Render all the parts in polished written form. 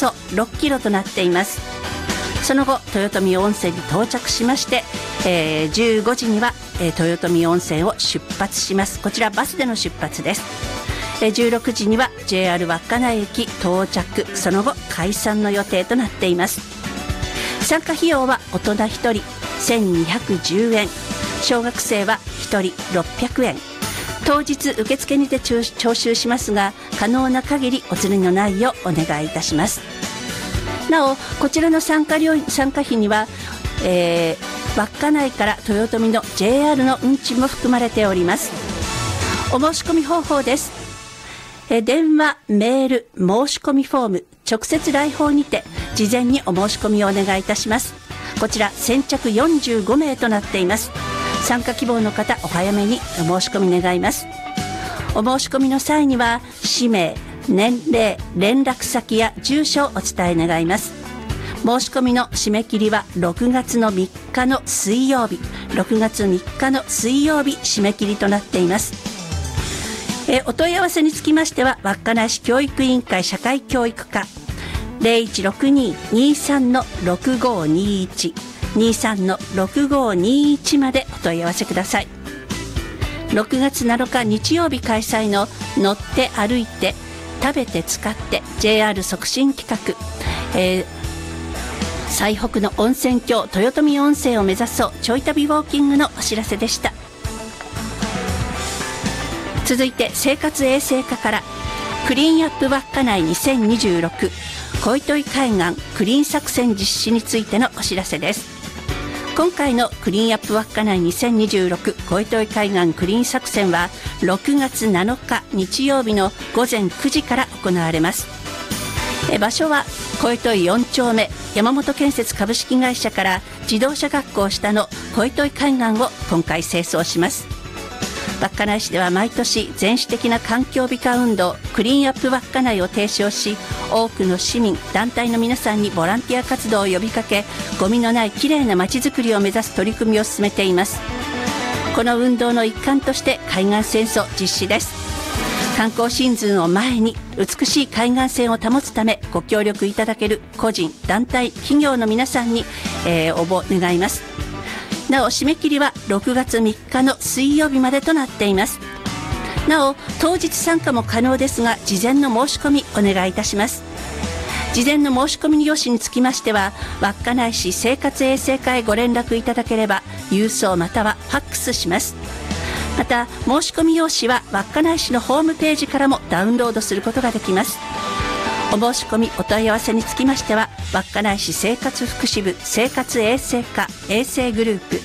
そ6キロとなっています。その後豊臣温泉に到着しまして、15時には、豊臣温泉を出発します。こちらバスでの出発です。16時には JR 稚内駅到着、その後解散の予定となっています。参加費用は大人1人1210円、小学生は1人600円。当日受付にて徴収しますが、可能な限りお釣りのないようお願いいたします。なおこちらの参加費には、稚内から豊臣の JR の運賃も含まれております。お申し込み方法です。電話、メール、申し込みフォーム、直接来訪にて事前にお申し込みをお願いいたします。こちら先着45名となっています。参加希望の方お早めにお申し込み願います。お申し込みの際には氏名、年齢、連絡先や住所をお伝え願います。申し込みの締め切りは6月の3日の水曜日、6月3日の水曜日締め切りとなっています。お問い合わせにつきましては稚内市教育委員会社会教育課 0162-23-6521 23-6521 までお問い合わせください。6月7日日曜日開催の乗って歩いて食べて使って JR 促進企画、最北の温泉郷豊臣温泉を目指そうちょい旅ウォーキングのお知らせでした。続いて生活衛生課からクリーンアップ稚内2026小糸井海岸クリーン作戦実施についてのお知らせです。今回のクリーンアップ稚内2026小糸井海岸クリーン作戦は6月7日日曜日の午前9時から行われます。場所は小糸井4丁目山本建設株式会社から自動車学校下の小糸井海岸を今回清掃します。稚内市では毎年全市的な環境美化運動クリーンアップ稚内を提唱し、多くの市民団体の皆さんにボランティア活動を呼びかけ、ゴミのないきれいな街づくりを目指す取り組みを進めています。この運動の一環として海岸清掃実施です。観光シーズンを前に美しい海岸線を保つためご協力いただける個人団体企業の皆さんに、応募願います。なお締め切りは6月3日の水曜日までとなっています。なお当日参加も可能ですが事前の申し込みお願いいたします。事前の申し込み用紙につきましては稚内市生活衛生課へご連絡いただければ郵送またはファックスします。また申し込み用紙は稚内市のホームページからもダウンロードすることができます。お申し込みお問い合わせにつきましては稚内市生活福祉部生活衛生課衛生グループ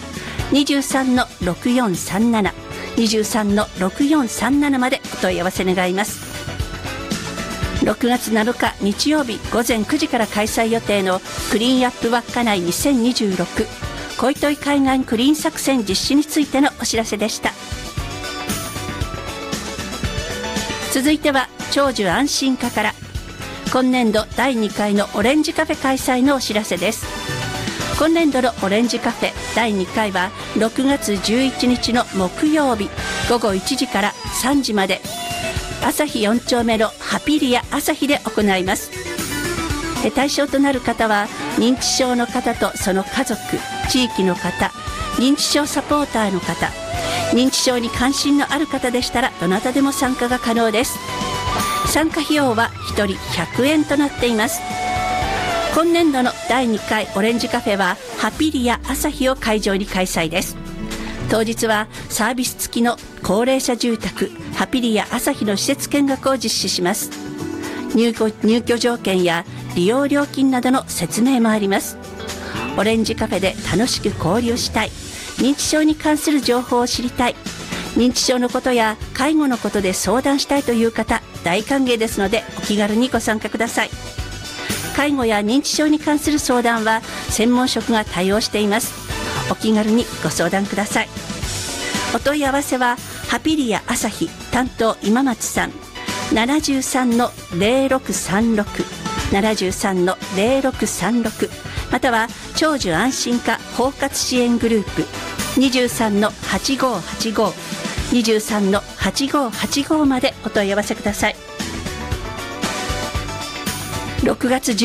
23-6437 23-6437 までお問い合わせ願います。6月7日日曜日午前9時から開催予定のクリーンアップ稚内2026小糸井海岸クリーン作戦実施についてのお知らせでした。続いては長寿安心課から今年度第2回のオレンジカフェ開催のお知らせです。今年度のオレンジカフェ第2回は6月11日の木曜日午後1時から3時まで朝日4丁目のハピリア朝日で行います。対象となる方は認知症の方とその家族、地域の方、認知症サポーターの方、認知症に関心のある方でしたらどなたでも参加が可能です。参加費用は1人100円となっています。今年度の第2回オレンジカフェはハピリア朝日を会場に開催です。当日はサービス付きの高齢者住宅ハピリア朝日の施設見学を実施します。入居条件や利用料金などの説明もあります。オレンジカフェで楽しく交流したい、認知症に関する情報を知りたい、認知症のことや介護のことで相談したいという方大歓迎ですのでお気軽にご参加ください。介護や認知症に関する相談は専門職が対応しています。お気軽にご相談ください。お問い合わせはハピリア朝日担当今松さん 73-0636 73-0636 または長寿安心課包括支援グループ 23-8585 23-8585 までお問い合わせください。6月